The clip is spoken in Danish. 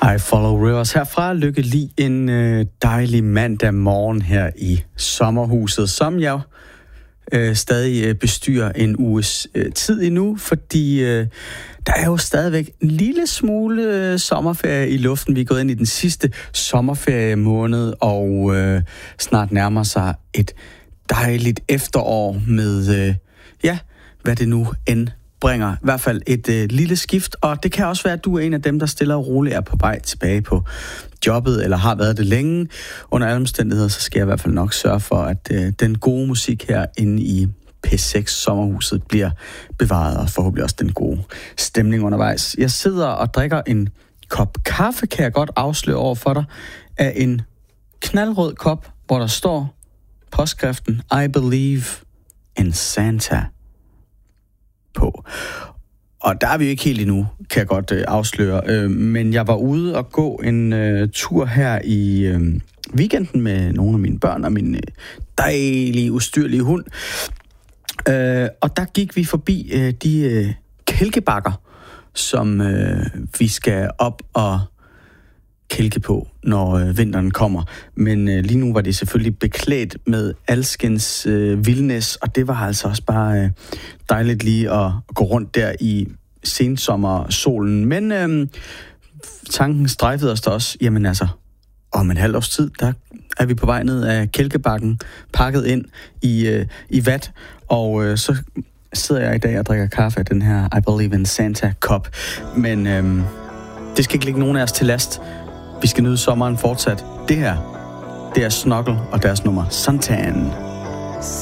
I Follow Rivers herfra. Lykke lige en dejlig mandag morgen her i sommerhuset, som jeg stadig bestyrer en uges tid endnu, fordi der er jo stadigvæk en lille smule sommerferie i luften. Vi er gået ind i den sidste sommerferiemåned, og snart nærmer sig et dejligt efterår med, hvad det nu end bringer. I hvert fald et lille skift, og det kan også være, at du er en af dem, der stille og roligt er på vej tilbage på jobbet, eller har været det længe. Under alle omstændigheder, så skal jeg i hvert fald nok sørge for, at den gode musik her inde i P6 Sommerhuset bliver bevaret, og forhåbentlig også den gode stemning undervejs. Jeg sidder og drikker en kop kaffe, kan jeg godt afsløre over for dig, af en knaldrød kop, hvor der står påskriften I Believe in Santa på. Og der er vi jo ikke helt endnu, kan jeg godt afsløre. Men jeg var ude og gå en tur her i weekenden med nogle af mine børn og min dejlige, ustyrlige hund. Og der gik vi forbi de kælkebakker, som vi skal op og kælke på, når vinteren kommer. Men lige nu var det selvfølgelig beklædt med alskens vildnæs, og det var altså også bare dejligt lige at gå rundt der i sensommersolen. Men tanken strejfede os da også, jamen altså, om en halvt års tid, der er vi på vej ned af kælkebakken, pakket ind i vat, og så sidder jeg i dag og drikker kaffe af den her I Believe in Santa kop. Men det skal ikke ligge nogen af os til last. Vi skal nyde sommeren fortsat. Det her, det er Snuggle og deres nummer Suntan.